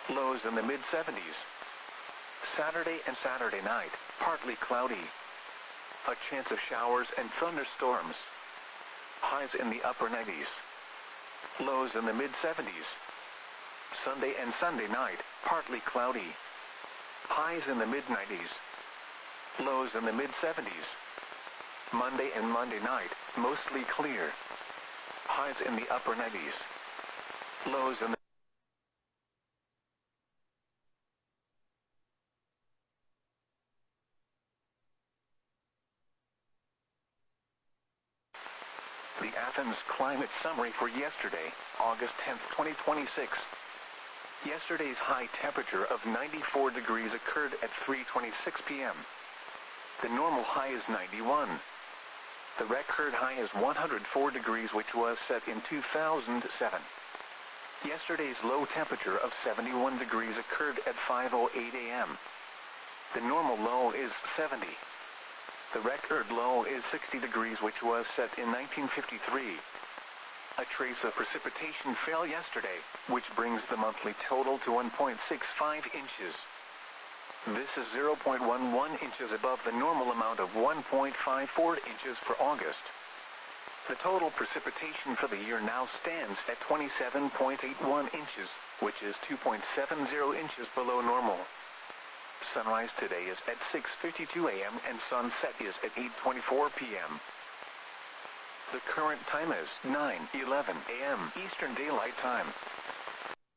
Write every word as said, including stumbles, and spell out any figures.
Lows in the mid seventies. Saturday and Saturday night, partly cloudy. A chance of showers and thunderstorms. Highs in the upper nineties. Lows in the mid seventies. Sunday and Sunday night, partly cloudy. Highs in the mid nineties. Lows in the mid seventies. Monday and Monday night, mostly clear. Highs in the upper nineties. Lows in the The Athens climate summary for yesterday, August tenth, twenty twenty-six. Yesterday's high temperature of ninety-four degrees occurred at three twenty-six p m The normal high is ninety-one. The record high is one hundred four degrees, which was set in two thousand seven. Yesterday's low temperature of seventy-one degrees occurred at five oh eight a m The normal low is seventy. The record low is sixty degrees, which was set in nineteen fifty-three. A trace of precipitation fell yesterday, which brings the monthly total to one point six five inches. This is zero point one one inches above the normal amount of one point five four inches for August. The total precipitation for the year now stands at twenty-seven point eight one inches, which is two point seven zero inches below normal. Sunrise today is at six fifty-two a m and sunset is at eight twenty-four p m The current time is nine eleven a m Eastern Daylight Time.